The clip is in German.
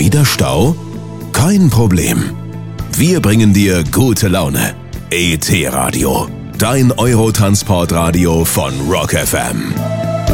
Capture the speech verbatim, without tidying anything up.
wieder Stau? Kein Problem. Wir bringen dir gute Laune. E T Radio, dein Eurotransportradio von Rock F M.